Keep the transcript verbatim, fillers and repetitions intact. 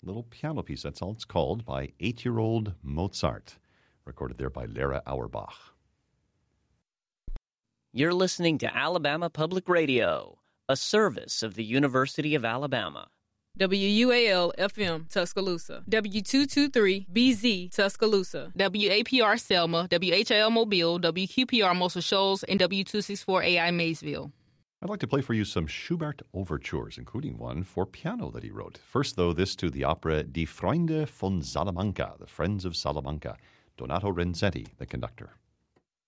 little piano piece. That's all it's called, by eight-year-old Mozart, recorded there by Lara Auerbach. You're listening to Alabama Public Radio, a service of the University of Alabama. W U A L F M Tuscaloosa, W two twenty-three B Z Tuscaloosa, W A P R Selma, W H I L Mobile, W Q P R Muscle Shoals, and W two sixty-four A I Maysville. I'd like to play for you some Schubert overtures, including one for piano that he wrote. First, though, this to the opera Die Freunde von Salamanca, the Friends of Salamanca. Donato Renzetti, the conductor.